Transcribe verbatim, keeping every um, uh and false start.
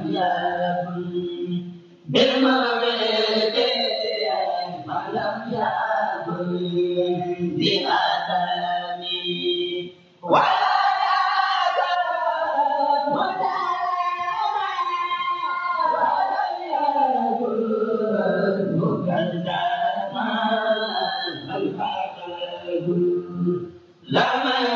يكن بالمولد ولم يكن بأدمي ولا يكن ولم يكن مكذبا بل فقد لم